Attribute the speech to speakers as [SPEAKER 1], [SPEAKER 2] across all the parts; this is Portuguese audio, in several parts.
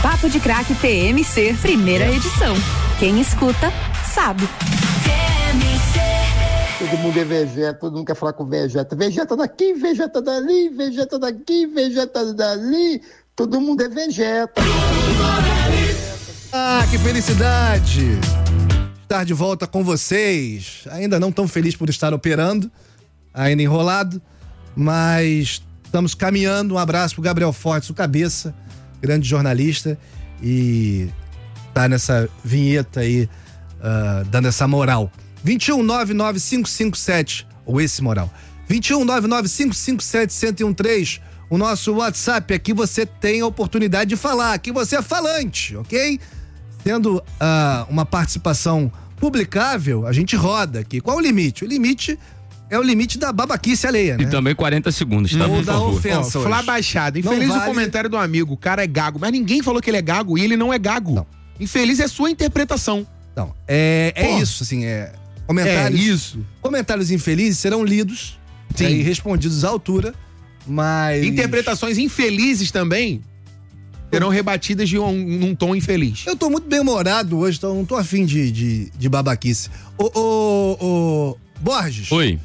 [SPEAKER 1] Papo de Craque TMC, primeira edição. Quem escuta, sabe.
[SPEAKER 2] Todo mundo é Vegeta, todo mundo quer falar com Vegeta. Vegeta daqui, Vegeta dali, Vegeta daqui, Vegeta dali. Todo mundo é Vegeta.
[SPEAKER 3] Ah, que felicidade estar de volta com vocês. Ainda não tão feliz por estar operando, ainda enrolado, mas estamos caminhando. Um abraço pro Gabriel Fortes, o cabeça, grande jornalista, e tá nessa vinheta aí, dando essa moral. 2199557, ou esse moral, 21995571013, o nosso WhatsApp. Aqui você tem a oportunidade de falar, aqui você é falante, ok? Tendo uma participação publicável, a gente roda aqui. Qual o limite? O limite é o limite da babaquice alheia, né?
[SPEAKER 4] E também 40 segundos, tá?
[SPEAKER 3] Ou
[SPEAKER 4] Por
[SPEAKER 3] da
[SPEAKER 4] favor.
[SPEAKER 3] ofensa.
[SPEAKER 5] Flá baixado. Infeliz
[SPEAKER 3] Não vale.
[SPEAKER 5] o comentário do amigo. O cara é gago. Mas ninguém falou que ele é gago e ele não é gago.
[SPEAKER 3] Não.
[SPEAKER 5] Infeliz é sua interpretação.
[SPEAKER 3] Não, é isso, assim, comentários.
[SPEAKER 5] É isso.
[SPEAKER 3] Comentários infelizes serão lidos,
[SPEAKER 5] Sim.
[SPEAKER 3] e respondidos à altura, mas...
[SPEAKER 5] Interpretações infelizes também serão rebatidas num tom infeliz.
[SPEAKER 3] Eu tô muito bem-humorado hoje, então não tô afim de babaquice. Ô, Borges.
[SPEAKER 4] Oi.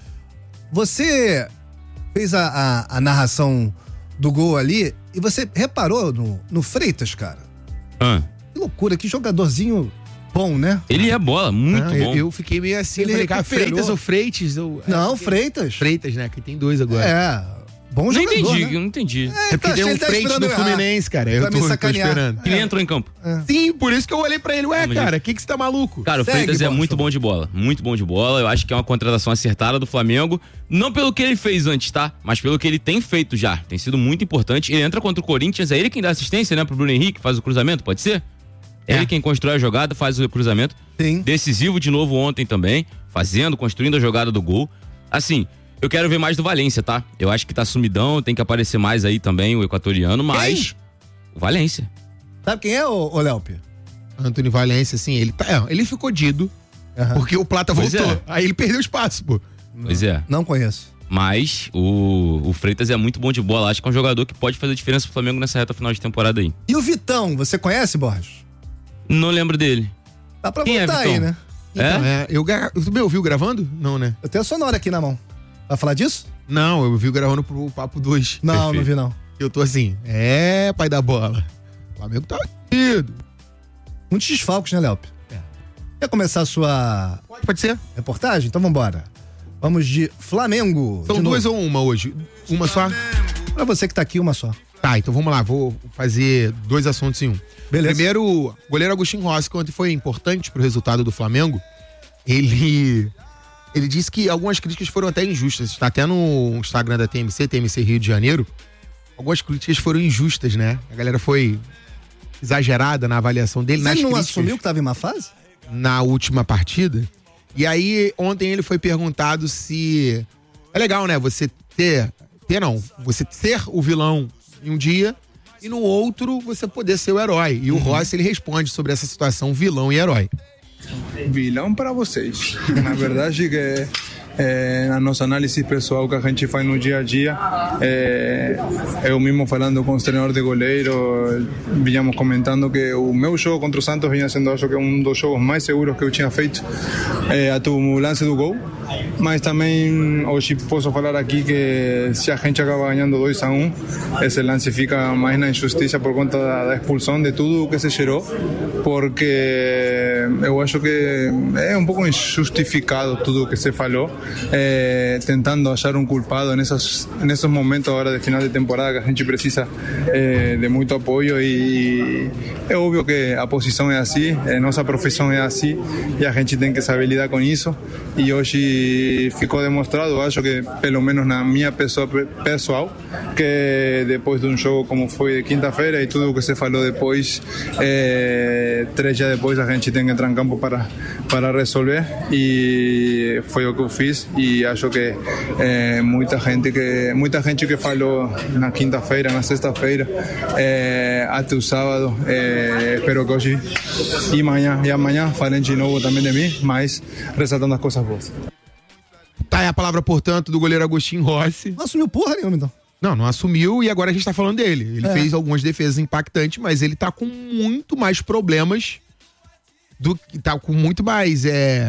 [SPEAKER 3] Você fez a narração do gol ali e você reparou no Freitas, cara? Que loucura, que jogadorzinho bom, né?
[SPEAKER 4] Ele é bola, muito bom.
[SPEAKER 5] Eu fiquei meio assim,
[SPEAKER 3] Ele
[SPEAKER 5] falei, cara,
[SPEAKER 3] recuperou.
[SPEAKER 5] Freitas ou Freitas?
[SPEAKER 3] Não, Freitas.
[SPEAKER 5] Freitas, né? Que tem dois agora.
[SPEAKER 3] Bom
[SPEAKER 4] Não
[SPEAKER 3] jogador,
[SPEAKER 4] entendi,
[SPEAKER 3] né?
[SPEAKER 4] eu não entendi.
[SPEAKER 5] É porque tem um Freitas do Fluminense, cara. Eu
[SPEAKER 3] Pra me
[SPEAKER 5] tô
[SPEAKER 3] sacanear.
[SPEAKER 5] esperando.
[SPEAKER 4] Ele entrou em campo.
[SPEAKER 5] Sim, por isso que eu olhei pra ele. Ué,
[SPEAKER 4] Vamos
[SPEAKER 5] cara, o que você tá maluco?
[SPEAKER 4] Cara, o
[SPEAKER 3] Segue,
[SPEAKER 4] Freitas é
[SPEAKER 3] Borges,
[SPEAKER 4] muito
[SPEAKER 3] por
[SPEAKER 4] bom de bola. Muito bom de bola. Eu acho que é uma contratação acertada do Flamengo. Não pelo que ele fez antes, tá? Mas pelo que ele tem feito já. Tem sido muito importante. Ele entra contra o Corinthians, é ele quem dá assistência, né? Pro Bruno Henrique, faz o cruzamento, pode ser? É ele quem constrói a jogada, faz o cruzamento.
[SPEAKER 3] Sim.
[SPEAKER 4] Decisivo de novo ontem também. Construindo a jogada do gol. Assim, eu quero ver mais do Valência, tá? Eu acho que tá sumidão, tem que aparecer mais aí também o equatoriano, mas... O Valência.
[SPEAKER 3] Sabe quem é, ô Léo?
[SPEAKER 5] Antônio Valência, assim, ele ficou dido, porque o Plata
[SPEAKER 4] Pois
[SPEAKER 5] voltou.
[SPEAKER 4] é.
[SPEAKER 5] Aí ele perdeu espaço, pô.
[SPEAKER 4] Pois é.
[SPEAKER 3] Não conheço.
[SPEAKER 4] Mas o Freitas é muito bom de bola. Acho que é um jogador que pode fazer diferença pro Flamengo nessa reta final de temporada aí.
[SPEAKER 3] E o Vitão, você conhece, Borges?
[SPEAKER 4] Não lembro dele.
[SPEAKER 3] Dá pra
[SPEAKER 4] Quem é,
[SPEAKER 3] botar
[SPEAKER 4] Vitão?
[SPEAKER 3] aí, né?
[SPEAKER 5] Então, tu me ouviu gravando? Não, né?
[SPEAKER 3] Eu tenho a sonora aqui na mão. Vai falar disso?
[SPEAKER 5] Não, eu vi gravando pro Papo 2.
[SPEAKER 3] Não,
[SPEAKER 4] Perfeito.
[SPEAKER 3] não vi não.
[SPEAKER 5] Eu tô assim, pai da bola. O Flamengo tá ido.
[SPEAKER 3] Muitos desfalques, né, Léo? Quer começar a sua
[SPEAKER 5] Pode ser?
[SPEAKER 3] reportagem? Então vambora. Vamos de Flamengo.
[SPEAKER 5] São
[SPEAKER 3] de
[SPEAKER 5] duas
[SPEAKER 3] novo.
[SPEAKER 5] ou uma hoje? Uma só?
[SPEAKER 3] Pra você que tá aqui, uma só.
[SPEAKER 5] Tá, então vamos lá, vou fazer dois assuntos em um.
[SPEAKER 3] Beleza.
[SPEAKER 5] Primeiro, o goleiro Agostinho Rossi, que ontem foi importante pro resultado do Flamengo, ele disse que algumas críticas foram até injustas. Está até no Instagram da TMC Rio de Janeiro. Algumas críticas foram injustas, né? A galera foi exagerada na avaliação dele.
[SPEAKER 3] Você
[SPEAKER 5] nas
[SPEAKER 3] não
[SPEAKER 5] críticas
[SPEAKER 3] assumiu que tava em má fase?
[SPEAKER 5] na última partida. E aí, ontem ele foi perguntado se... É legal, né? Você ser o vilão em um dia e no outro você poder ser o herói. E o Rossi, ele responde sobre essa situação, vilão e herói.
[SPEAKER 6] Vilão para vocês. Na verdade que na nossa análise pessoal que a gente faz no dia a dia, eu mesmo falando com o treinador de goleiro, vinhamos comentando que o meu jogo contra o Santos vinha sendo, acho que um dos jogos mais seguros que eu tinha feito, até o lance do gol, mas também hoje posso falar aqui que se a gente acaba ganhando 2-1, esse lance fica mais na injustiça por conta da expulsão de tudo o que se gerou, porque eu acho que é um pouco injustificado tudo o que se falou, tentando achar um culpado nesses momentos agora de final de temporada que a gente precisa de muito apoio, e é óbvio que a posição é assim, nossa profissão é assim e a gente tem que saber lidar com isso, e hoje ficou demonstrado, acho que pelo menos na minha pessoa pessoal, que depois de um jogo como foi de quinta-feira e tudo o que se falou depois, 3 dias depois a gente tem que entrar em campo para resolver, e foi o que eu fiz, e acho que muita gente que falou na quinta-feira, na sexta-feira, até o sábado, espero que hoje e amanhã falem de novo também de mim, mas ressaltando as coisas boas.
[SPEAKER 5] Tá aí a palavra, portanto, do goleiro Agostinho Rossi.
[SPEAKER 3] Não assumiu porra nenhuma, então.
[SPEAKER 5] Não assumiu e agora a gente tá falando dele. Ele fez algumas defesas impactantes, mas ele tá com muito mais problemas tá com muito mais,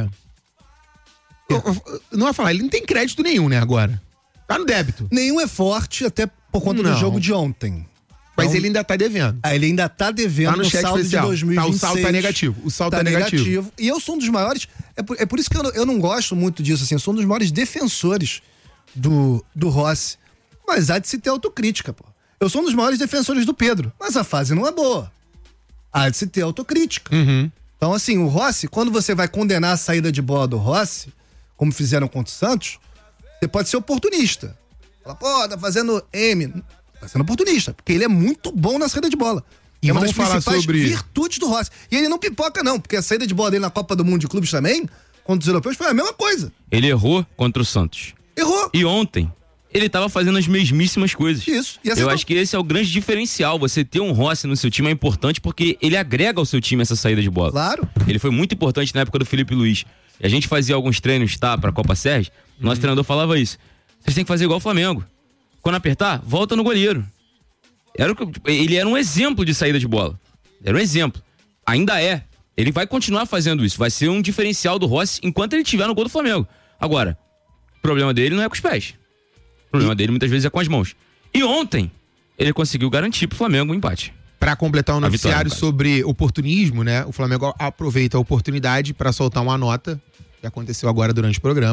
[SPEAKER 5] não vai falar, ele não tem crédito nenhum, né, agora. Tá no débito.
[SPEAKER 3] Nenhum é forte, até por conta do jogo de ontem.
[SPEAKER 5] Mas
[SPEAKER 3] então,
[SPEAKER 5] ele ainda tá devendo.
[SPEAKER 3] Ele ainda tá devendo no
[SPEAKER 5] cheque
[SPEAKER 3] saldo
[SPEAKER 5] especial.
[SPEAKER 3] de 2026.
[SPEAKER 5] O saldo tá negativo. O saldo tá negativo.
[SPEAKER 3] E eu sou um dos maiores... É por isso que eu não gosto muito disso, assim. Eu sou um dos maiores defensores do Rossi. Mas há de se ter autocrítica, pô. Eu sou um dos maiores defensores do Pedro. Mas a fase não é boa. Há de se ter autocrítica. Então, assim, o Rossi, quando você vai condenar a saída de bola do Rossi, como fizeram contra o Santos, você pode ser oportunista. Fala, pô, tá fazendo M. Tá sendo oportunista, porque ele é muito bom na saída de bola.
[SPEAKER 5] E
[SPEAKER 3] é uma
[SPEAKER 5] vamos
[SPEAKER 3] das
[SPEAKER 5] falar
[SPEAKER 3] principais
[SPEAKER 5] sobre
[SPEAKER 3] virtudes do Rossi. E ele não pipoca, não, porque a saída de bola dele na Copa do Mundo de Clubes também, contra os europeus, foi a mesma coisa.
[SPEAKER 4] Ele errou contra o Santos.
[SPEAKER 3] Errou.
[SPEAKER 4] E ontem, ele tava fazendo as mesmíssimas coisas.
[SPEAKER 3] Isso.
[SPEAKER 4] Eu acho que esse é o grande diferencial. Você ter um Rossi no seu time é importante porque ele agrega ao seu time essa saída de bola.
[SPEAKER 3] Claro.
[SPEAKER 4] Ele foi muito importante na época do Felipe Luiz. E a gente fazia alguns treinos, pra Copa Sérgio. Nosso treinador falava isso. Vocês têm que fazer igual o Flamengo. Quando apertar, volta no goleiro. Ele era um exemplo de saída de bola. Era um exemplo. Ainda é. Ele vai continuar fazendo isso. Vai ser um diferencial do Rossi enquanto ele estiver no gol do Flamengo. Agora, o problema dele não é com os pés. O problema dele muitas vezes é com as mãos. E ontem, ele conseguiu garantir pro Flamengo um empate.
[SPEAKER 5] Para completar um noticiário sobre oportunismo, né? O Flamengo aproveita a oportunidade para soltar uma nota que aconteceu agora durante o programa.